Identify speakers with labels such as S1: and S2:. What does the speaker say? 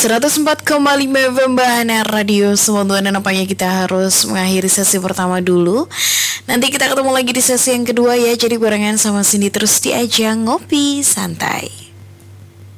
S1: 104,5 Pembahana Radio Semoga nampaknya kita harus mengakhiri sesi pertama dulu. Nanti kita ketemu lagi di sesi yang kedua ya. Jadi barengan sama Cindy terus di aja ngopi santai.